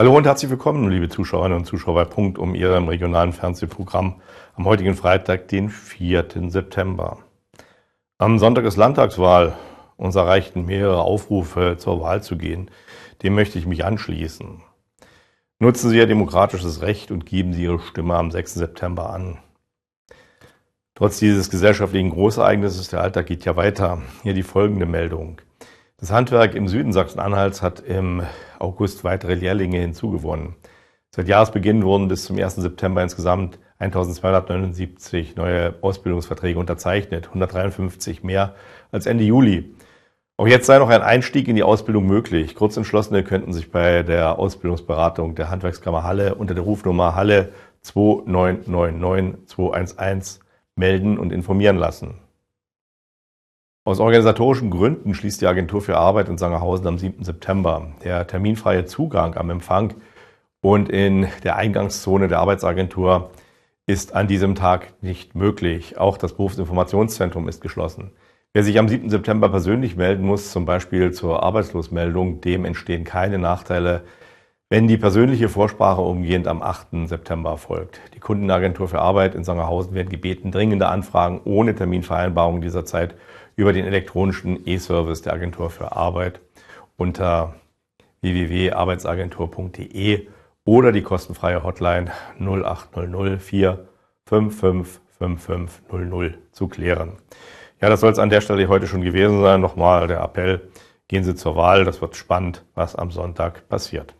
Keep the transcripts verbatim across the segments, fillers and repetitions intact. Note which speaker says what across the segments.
Speaker 1: Hallo und herzlich willkommen, liebe Zuschauerinnen und Zuschauer bei Punkt um Ihrem regionalen Fernsehprogramm am heutigen Freitag, den vierten September. Am Sonntag ist Landtagswahl. Uns erreichten mehrere Aufrufe, zur Wahl zu gehen. Dem möchte ich mich anschließen. Nutzen Sie Ihr demokratisches Recht und geben Sie Ihre Stimme am sechsten September an. Trotz dieses gesellschaftlichen Großereignisses, der Alltag geht ja weiter. Hier die folgende Meldung. Das Handwerk im Süden Sachsen-Anhalts hat im August weitere Lehrlinge hinzugewonnen. Seit Jahresbeginn wurden bis zum ersten September insgesamt eintausendzweihundertneunundsiebzig neue Ausbildungsverträge unterzeichnet, hundertdreiundfünfzig mehr als Ende Juli. Auch jetzt sei noch ein Einstieg in die Ausbildung möglich. Kurzentschlossene könnten sich bei der Ausbildungsberatung der Handwerkskammer Halle unter der Rufnummer Halle zwei neun neun neun zwei eins eins melden und informieren lassen. Aus organisatorischen Gründen schließt die Agentur für Arbeit in Sangerhausen am siebten September. Der terminfreie Zugang am Empfang und in der Eingangszone der Arbeitsagentur ist an diesem Tag nicht möglich. Auch das Berufsinformationszentrum ist geschlossen. Wer sich am siebten September persönlich melden muss, zum Beispiel zur Arbeitslosmeldung, dem entstehen keine Nachteile, wenn die persönliche Vorsprache umgehend am achten September erfolgt. Die Kundenagentur für Arbeit in Sangerhausen werden gebeten, dringende Anfragen ohne Terminvereinbarung dieser Zeit über den elektronischen E-Service der Agentur für Arbeit unter w w w punkt arbeitsagentur punkt de oder die kostenfreie Hotline null acht null null vier fünf fünf fünf fünf null null zu klären. Ja, das soll es an der Stelle heute schon gewesen sein. Nochmal der Appell, gehen Sie zur Wahl. Das wird spannend, was am Sonntag passiert.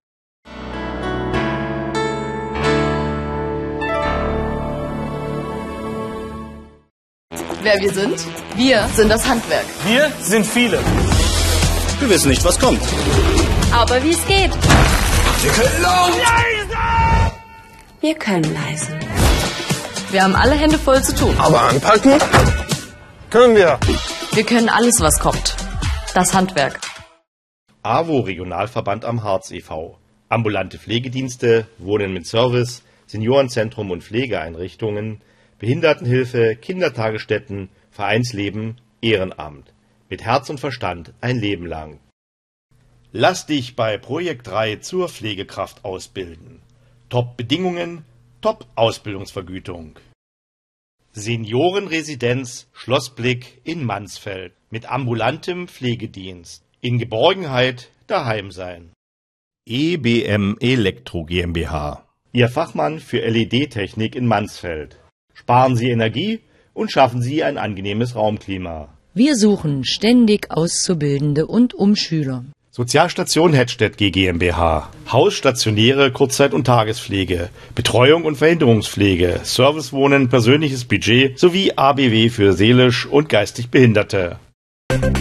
Speaker 2: Wer wir sind? Wir sind das Handwerk.
Speaker 3: Wir sind viele.
Speaker 4: Wir wissen nicht, was kommt.
Speaker 2: Aber wie es geht.
Speaker 3: Wir können leisen!
Speaker 5: Wir können leisen.
Speaker 2: Wir haben alle Hände voll zu tun.
Speaker 3: Aber anpacken können wir.
Speaker 2: Wir können alles, was kommt. Das Handwerk.
Speaker 6: A W O Regionalverband am Harz e V Ambulante Pflegedienste, Wohnen mit Service, Seniorenzentrum und Pflegeeinrichtungen, Behindertenhilfe, Kindertagesstätten, Vereinsleben, Ehrenamt. Mit Herz und Verstand ein Leben lang. Lass dich bei Projekt drei zur Pflegekraft ausbilden. Top-Bedingungen, Top-Ausbildungsvergütung. Seniorenresidenz Schlossblick in Mansfeld mit ambulantem Pflegedienst. In Geborgenheit daheim sein.
Speaker 1: E B M Elektro GmbH.
Speaker 6: Ihr Fachmann für L E D-Technik in Mansfeld. Sparen Sie Energie und schaffen Sie ein angenehmes Raumklima.
Speaker 7: Wir suchen ständig Auszubildende und Umschüler.
Speaker 6: Sozialstation Hettstedt GmbH. Hausstationäre Kurzzeit- und Tagespflege, Betreuung und Verhinderungspflege, Servicewohnen, persönliches Budget sowie A B W für seelisch und geistig Behinderte.